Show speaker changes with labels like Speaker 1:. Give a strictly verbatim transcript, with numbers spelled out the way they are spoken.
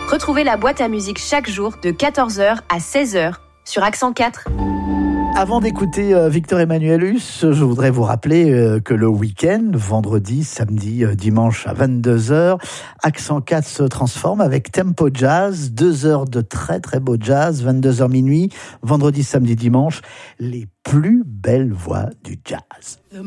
Speaker 1: Retrouvez la boîte à musique chaque jour de quatorze heures à seize heures sur Accent quatre.
Speaker 2: Avant d'écouter euh, Victor Emmanuelus, je voudrais vous rappeler euh, que le week-end, vendredi, samedi, euh, dimanche à vingt-deux heures, Accent quatre se transforme avec Tempo Jazz, deux heures de très très beau jazz, vingt-deux heures minuit, vendredi, samedi, dimanche, les plus belles voix du jazz.